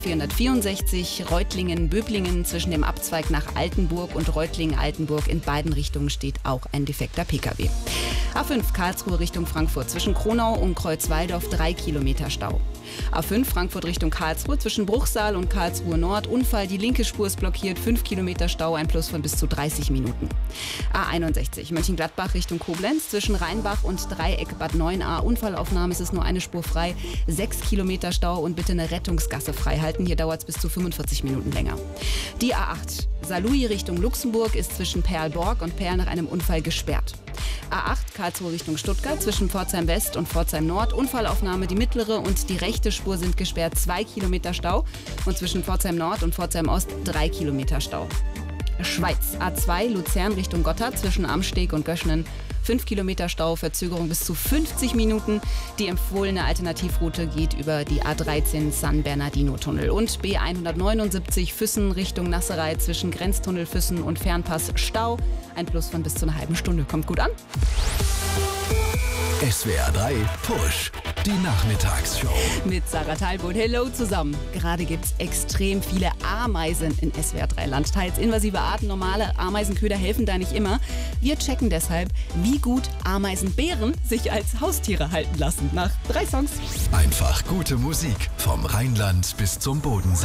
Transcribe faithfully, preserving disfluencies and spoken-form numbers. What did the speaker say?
vierhundertvierundsechzig Reutlingen-Böblingen zwischen dem Abzweig nach Altenburg und Reutlingen-Altenburg. In beiden Richtungen steht auch ein defekter Pkw. A fünf Karlsruhe Richtung Frankfurt zwischen Kronau und Kreuzwaldorf drei Kilometer Stau. A fünf Frankfurt Richtung Karlsruhe zwischen Bruchsal und Karlsruhe Nord. Unfall, die linke Spur ist blockiert, fünf Kilometer Stau, ein Plus von bis zu dreißig Minuten. A einundsechzig Mönchengladbach Richtung Koblenz zwischen Rheinbach und Dreieck Bad neun a. Unfallaufnahme, es ist nur eine Spur frei, sechs Kilometer Stau und bitte eine Rettungsgasse frei halten. Hier dauert es bis zu fünfundvierzig Minuten länger. Die A acht Saarlouis Richtung Luxemburg ist zwischen Perlborg und Perl nach einem Unfall gesperrt. A acht Karlsruhe Richtung Stuttgart zwischen Pforzheim West und Pforzheim Nord. Unfallaufnahme, die mittlere und die rechte Spur sind gesperrt, zwei Kilometer Stau. Und zwischen Pforzheim Nord und Pforzheim Ost drei Kilometer Stau. Schweiz A zwei Luzern Richtung Gotthard zwischen Amsteg und Göschenen. fünf Kilometer Stau, Verzögerung bis zu fünfzig Minuten. Die empfohlene Alternativroute geht über die A dreizehn San Bernardino-Tunnel. Und B hundertneunundsiebzig Füssen Richtung Nasserei zwischen Grenztunnel Füssen und Fernpass Stau. Ein Plus von bis zu einer halben Stunde. Kommt gut an. S W R drei Push, die Nachmittagsshow. Mit Sarah Talbot. Hello zusammen. Gerade gibt es extrem viele Ameisen in S W R drei Land. Teils invasive Arten, normale Ameisenköder helfen da nicht immer. Wir checken deshalb, wie gut Ameisenbären sich als Haustiere halten lassen. Nach drei Songs. Einfach gute Musik vom Rheinland bis zum Bodensee.